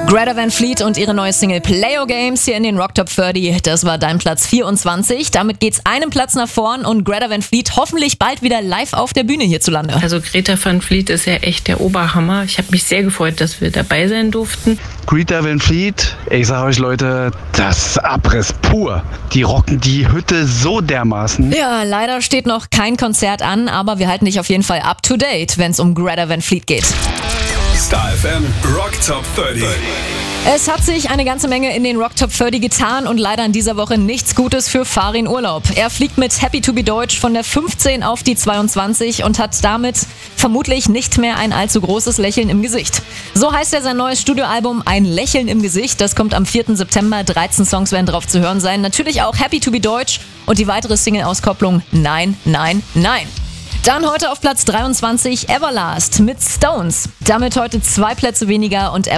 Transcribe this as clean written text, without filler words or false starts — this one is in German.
Greta Van Fleet und ihre neue Single Play Your Games hier in den Rock Top 30. Das war dein Platz 24. Damit geht's einen Platz nach vorn und Greta Van Fleet hoffentlich bald wieder live auf der Bühne hierzulande. Also Greta Van Fleet ist ja echt der Oberhammer. Ich habe mich sehr gefreut, dass wir dabei sein durften. Greta Van Fleet, ich sag euch Leute, das ist Abriss pur. Die rocken die Hütte so dermaßen. Ja, leider steht noch kein Konzert an, aber wir halten dich auf jeden Fall up to date, wenn es um Greta Van Fleet geht. Star FM Rock Top 30. Es hat sich eine ganze Menge in den Rock Top 30 getan und leider in dieser Woche nichts Gutes für Farin Urlaub. Er fliegt mit Happy to be Deutsch von der 15 auf die 22 und hat damit vermutlich nicht mehr ein allzu großes Lächeln im Gesicht. So heißt ja sein neues Studioalbum Ein Lächeln im Gesicht. Das kommt am 4. September. 13 Songs werden drauf zu hören sein. Natürlich auch Happy to be Deutsch und die weitere Single-Auskopplung Nein, Nein, Nein. Dann heute auf Platz 23 Everlast mit Stones. Damit heute 2 Plätze weniger und